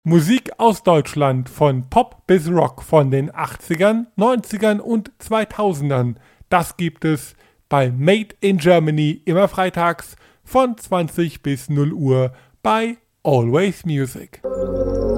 Musik aus Deutschland von Pop bis Rock von den 80ern, 90ern und 2000ern. Das gibt es bei Made in Germany immer freitags von 20 bis 0 Uhr bei Always Music.